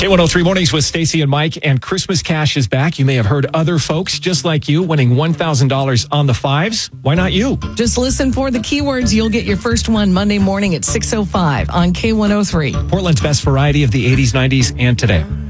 K103 Mornings with Stacy and Mike, and Christmas cash is back. You may have heard other folks just like you winning $1,000 on the fives. Why not you? Just listen for the keywords. You'll get your first one Monday morning at 6:05 on K103. Portland's best variety of the 80s, 90s, and today.